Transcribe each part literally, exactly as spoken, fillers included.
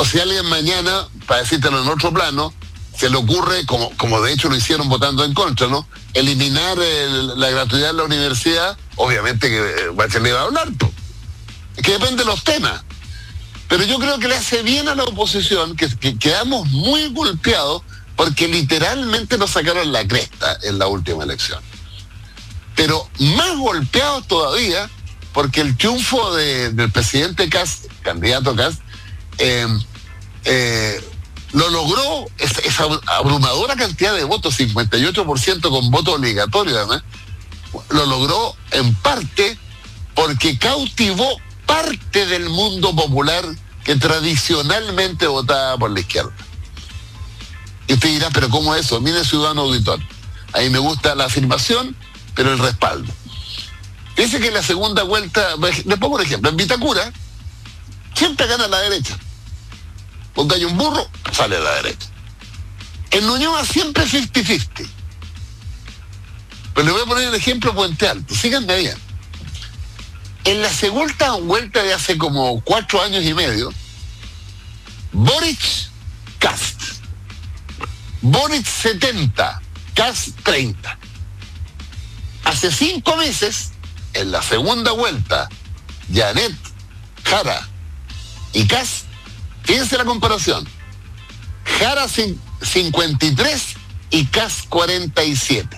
o si alguien mañana, para decírtelo en otro plano, se le ocurre, como, como de hecho lo hicieron votando en contra, ¿no? Eliminar el, la gratuidad de la universidad, obviamente que Bachelet va a hablar, pues. Que depende de los temas. Pero yo creo que le hace bien a la oposición, que, que quedamos muy golpeados, porque literalmente nos sacaron la cresta en la última elección. Pero más golpeados todavía, porque el triunfo de, del presidente Kast, candidato Kast, eh, eh, lo logró esa, esa abrumadora cantidad de votos, cincuenta y ocho por ciento con voto obligatorio además, lo logró en parte porque cautivó parte del mundo popular que tradicionalmente votaba por la izquierda. Y usted dirá, pero ¿cómo es eso? Mire, ciudadano auditor, ahí me gusta la afirmación, pero el respaldo. Dice que en la segunda vuelta, les pongo un ejemplo, en Vitacura siempre gana la derecha. Donde hay un burro, sale a la derecha. En Ñuñoa siempre cincuenta cincuenta. Pero le voy a poner el ejemplo Puente Alto, síganme bien. En la segunda vuelta de hace como cuatro años y medio, Boric, Kast. Boric setenta, Kast treinta. Hace cinco meses, en la segunda vuelta, Janet, Jara y Kast, fíjense la comparación. Jara cincuenta y tres y Kast cuarenta y siete.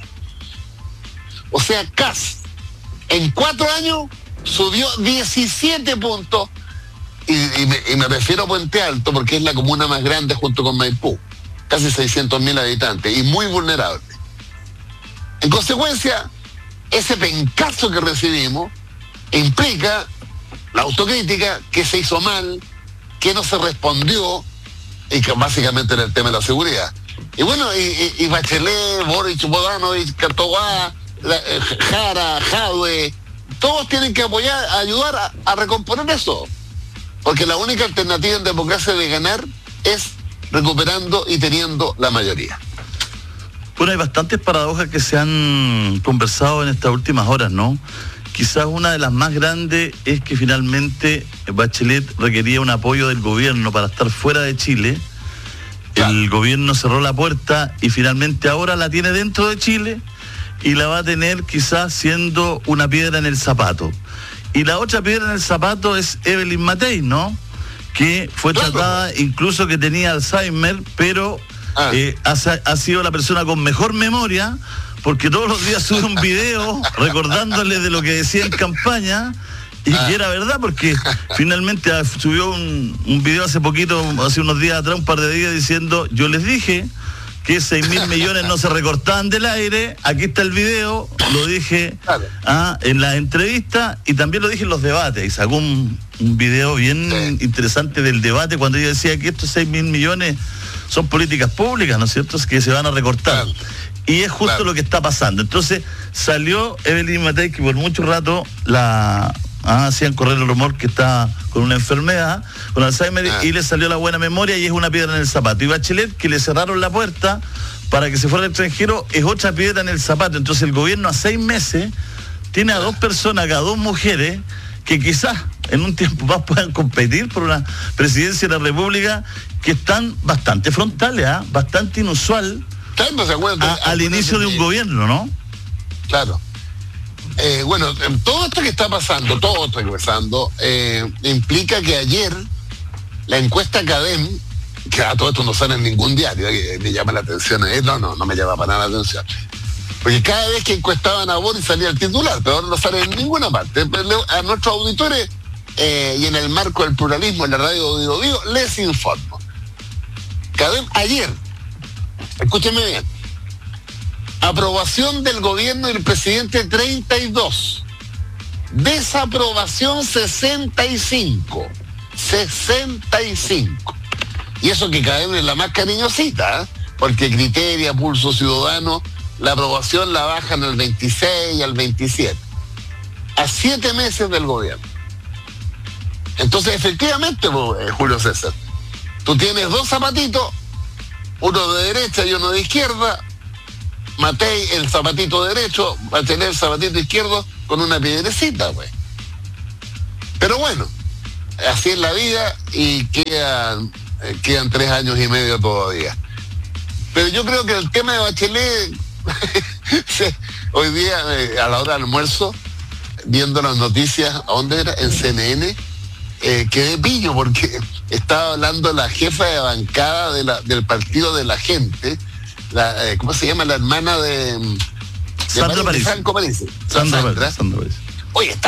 O sea, Kast en cuatro años subió diecisiete puntos, y, y, me, y me refiero a Puente Alto porque es la comuna más grande junto con Maipú, casi seiscientos mil habitantes y muy vulnerable. En consecuencia, ese pencazo que recibimos implica la autocrítica, que se hizo mal, que no se respondió, y que básicamente era el tema de la seguridad. Y bueno, y, y, y Bachelet, Boric, Bodanovich, Cartogá, eh, Jara, Jadwe, todos tienen que apoyar, ayudar a, a recomponer eso. Porque la única alternativa en democracia de ganar es recuperando y teniendo la mayoría. Bueno, hay bastantes paradojas que se han conversado en estas últimas horas, ¿no? Quizás una de las más grandes es que finalmente Bachelet requería un apoyo del gobierno para estar fuera de Chile. Claro. El gobierno cerró la puerta y finalmente ahora la tiene dentro de Chile y la va a tener quizás siendo una piedra en el zapato. Y la otra piedra en el zapato es Evelyn Matei, ¿no? Que fue claro. tratada, incluso que tenía Alzheimer, pero ah. eh, ha, ha sido la persona con mejor memoria, porque todos los días sube un video recordándole de lo que decía en campaña, y ah. que era verdad, porque finalmente subió un, un video hace poquito, hace unos días atrás, un par de días, diciendo: yo les dije que seis mil millones no se recortaban del aire, aquí está el video, lo dije claro. ah, en la entrevista, y también lo dije en los debates, y sacó un, un video bien sí. interesante del debate, cuando yo decía que estos seis mil millones son políticas públicas, ¿no es cierto?, es que se van a recortar. Claro. Y es justo claro. lo que está pasando. Entonces salió Evelyn Matei, que por mucho rato la ah, hacían correr el rumor que está con una enfermedad, con Alzheimer, ah. y le salió la buena memoria y es una piedra en el zapato. Y Bachelet, que le cerraron la puerta para que se fuera al extranjero, es otra piedra en el zapato. Entonces el gobierno a seis meses tiene a dos personas, a dos mujeres, que quizás en un tiempo más puedan competir por una presidencia de la República, que están bastante frontales, ¿eh? bastante inusual. Claro, ¿se acuerdan? A, al inicio de un gobierno, ¿no? Claro. Eh, bueno, todo esto que está pasando, todo esto que está pasando, eh, implica que ayer la encuesta Cadem, que a todo esto no sale en ningún diario, que me llama la atención, eh, no, no, no me llama para nada la atención. Porque cada vez que encuestaban a Boris salía el titular, pero ahora no sale en ninguna parte. A nuestros auditores, eh, y en el marco del pluralismo en la radio Digo Digo, les informo. Cadem, ayer, escúchenme bien, aprobación del gobierno del presidente treinta y dos, desaprobación sesenta y cinco, sesenta y cinco. Y eso que Cadem es la más cariñosita, ¿eh? Porque Criteria, Pulso Ciudadano, la aprobación la bajan al veintiséis, al veintisiete, a siete meses del gobierno. Entonces, efectivamente, pues, Julio César, tú tienes dos zapatitos, uno de derecha y uno de izquierda, Matei el zapatito derecho, va a tener el zapatito izquierdo con una piedrecita, pues. Pero bueno, así es la vida y queda eh, quedan tres años y medio todavía. Pero yo creo que el tema de Bachelet, hoy día eh, a la hora del almuerzo, viendo las noticias, ¿a dónde era? En C N N, eh, quedé pillo porque estaba hablando la jefa de bancada de la, del Partido de la Gente, la, eh, ¿cómo se llama? La hermana de... de Sandra París. Franco París. Sandra, Sandra. Sandra París. Oye, está